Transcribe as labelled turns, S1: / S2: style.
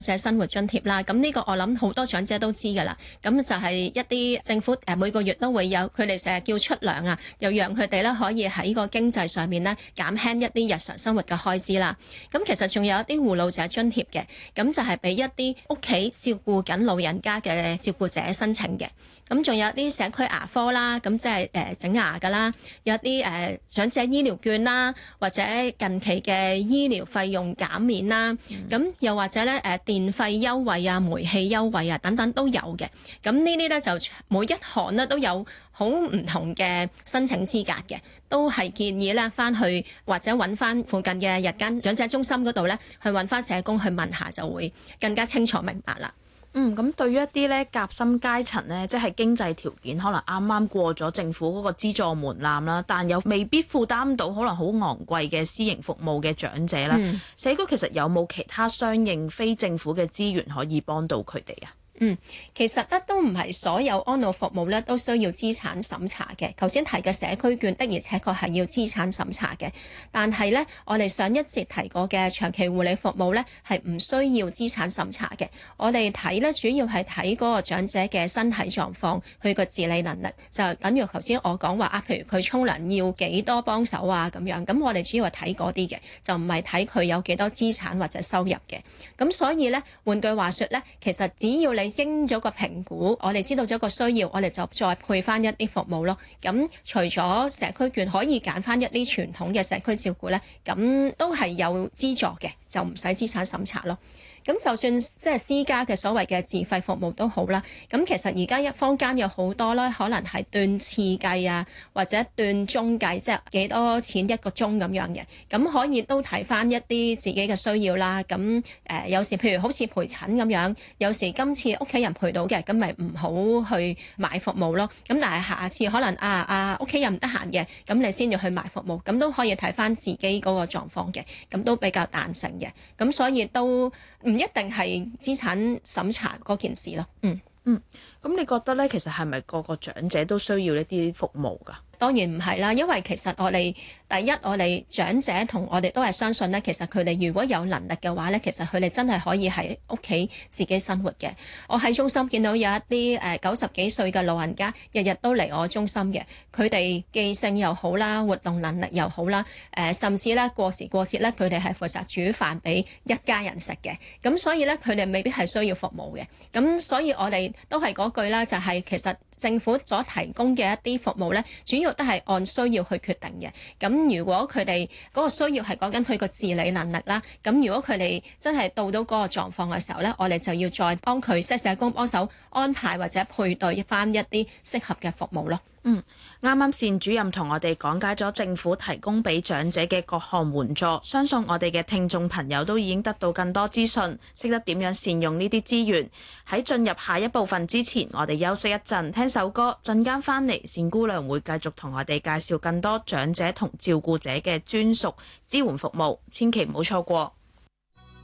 S1: 社生活津貼啦。咁呢個我諗好多長者都知㗎啦。咁就係一啲政府每個月都會有，佢哋成日叫出糧啊，又讓佢哋咧可以喺個經濟上面咧減輕一啲日常生活嘅開支啦。咁其實仲有一啲護老者津貼嘅，咁就係俾一啲屋企照顧緊老人家嘅照顧者申請嘅。咁仲有啲社區牙科啦，咁即係整牙㗎啦，有啲長者醫療券啦，或者近期嘅醫療費用減免啦，咁又或者咧電費優惠啊、煤氣優惠啊等等都有嘅。咁呢啲咧就每一項咧都有好唔同嘅申請資格嘅，都係建議咧翻去或者揾翻附近嘅日間長者中心嗰度咧，去揾翻社工去問下，就會更加清楚明白啦。
S2: 咁對於一啲咧夾心階層咧，即係經濟條件可能啱啱過咗政府嗰個資助門檻啦，但又未必負擔到可能好昂貴嘅私營服務嘅長者啦，社區其實有冇其他相應非政府嘅資源可以幫到佢哋啊？
S1: 其實咧都唔係所有安老服務咧都需要資產審查嘅。頭先提嘅社區券的而且確係要資產審查嘅，但係咧我哋上一節提過嘅長期護理服務咧係唔需要資產審查嘅。我哋睇咧主要係睇嗰個長者嘅身體狀況，佢個自理能力，就等於頭先我講話啊，譬如佢沖涼要幾多幫手啊咁樣。咁我哋主要係睇嗰啲嘅，就唔係睇佢有幾多資產或者收入嘅。咁所以咧換句話說咧，其實只要你經咗個評估，我哋知道咗個需要，我哋就再配翻一啲服務咯。咁除咗社區券可以揀翻一啲傳統嘅社區照顧咧，咁都係有資助嘅，就唔使資產審查咯。咁就算即係私家嘅所謂嘅自費服務都好啦。咁其實而家坊間有好多啦，可能係斷次計啊，或者斷鐘計，即係幾多錢一個鐘咁樣嘅。咁可以都睇翻一啲自己嘅需要啦。咁有時譬如好似陪診咁樣，有時今次屋企人陪到嘅，咁咪唔好去買服務咯。咁但係下次可能屋企人唔得閒嘅，咁你先要去買服務，咁都可以睇翻自己嗰個狀況嘅，咁都比較彈性嘅。咁所以都唔一定係資產審查嗰件事咯。
S2: 咁你覺得咧，其實係咪個個長者都需要一啲服務㗎？
S1: 當然唔係啦，因為其實我哋第一，我哋長者同我哋都係相信咧，其實佢哋如果有能力嘅話咧，其實佢哋真係可以喺屋企自己生活嘅。我喺中心見到有一啲90幾歲嘅老人家，日日都嚟我中心嘅，佢哋記性又好啦，活動能力又好啦，甚至咧過時過節咧，佢哋係負責煮飯俾一家人食嘅。咁所以咧，佢哋未必係需要服務嘅。咁所以我哋都係嗰句啦，就係其實政府所提供嘅一啲服務咧，主要都係按需要去決定嘅。咁如果佢哋嗰個需要係講緊佢個自理能力啦，咁如果佢哋真係到嗰個狀況嘅時候咧，我哋就要再幫佢即係社工幫手安排或者配對翻一啲適合嘅服務咯。
S2: 啱啱單主任同我哋講解咗政府提供俾長者嘅各項援助，相信我哋嘅聽眾朋友都已經得到更多資訊，識得點樣善用呢啲資源。喺進入下一部分之前，我哋休息一陣，聽首歌，陣間翻嚟，單姑娘會繼續同我哋介紹更多長者同照顧者嘅專屬支援服務，千祈唔好錯過。